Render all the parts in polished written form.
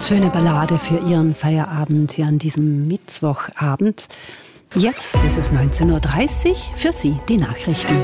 Schöne Ballade für Ihren Feierabend hier an diesem Mittwochabend. Jetzt ist es 19.30 Uhr, für Sie die Nachrichten.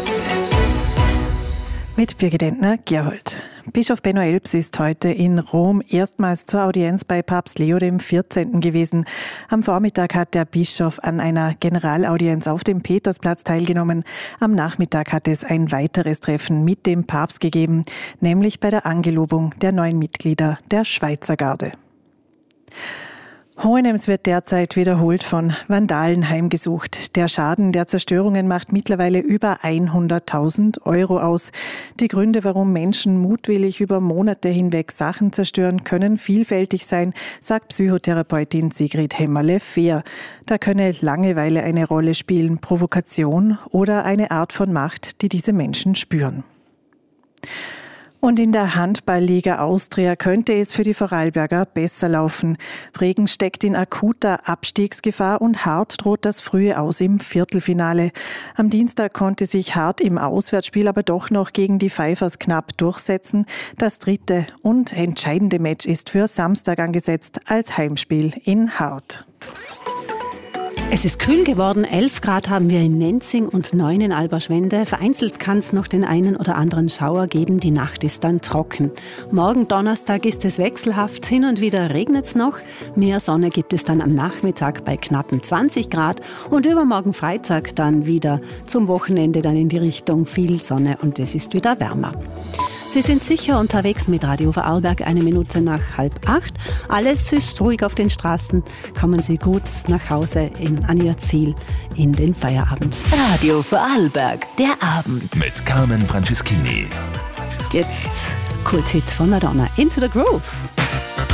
Mit Birgit Entner-Gerhold. Bischof Benno Elbs ist heute in Rom erstmals zur Audienz bei Papst Leo XIV. Gewesen. Am Vormittag hat der Bischof an einer Generalaudienz auf dem Petersplatz teilgenommen. Am Nachmittag hat es ein weiteres Treffen mit dem Papst gegeben, nämlich bei der Angelobung der neuen Mitglieder der Schweizer Garde. Hohenems wird derzeit wiederholt von Vandalen heimgesucht. Der Schaden der Zerstörungen macht mittlerweile über 100.000 Euro aus. Die Gründe, warum Menschen mutwillig über Monate hinweg Sachen zerstören, können vielfältig sein, sagt Psychotherapeutin Sigrid Hämmerle-Fehr. Da könne Langeweile eine Rolle spielen, Provokation oder eine Art von Macht, die diese Menschen spüren. Und in der Handballliga Austria könnte es für die Vorarlberger besser laufen. Bregenz steckt in akuter Abstiegsgefahr und Hart droht das frühe Aus im Viertelfinale. Am Dienstag konnte sich Hart im Auswärtsspiel aber doch noch gegen die Pfeifers knapp durchsetzen. Das dritte und entscheidende Match ist für Samstag angesetzt als Heimspiel in Hart. Es ist kühl geworden, 11 Grad haben wir in Nenzing und 9 in Alberschwende. Vereinzelt kann es noch den einen oder anderen Schauer geben, die Nacht ist dann trocken. Morgen Donnerstag ist es wechselhaft, hin und wieder regnet es noch. Mehr Sonne gibt es dann am Nachmittag bei knappen 20 Grad und übermorgen Freitag dann wieder zum Wochenende dann in die Richtung viel Sonne und es ist wieder wärmer. Sie sind sicher unterwegs mit Radio Vorarlberg, 1 Minute nach 7:30. Alles ist ruhig auf den Straßen. Kommen Sie gut nach Hause an Ihr Ziel in den Feierabend. Radio Vorarlberg, der Abend. Mit Carmen Franceschini. Jetzt Kulthit von Madonna, Into the Groove.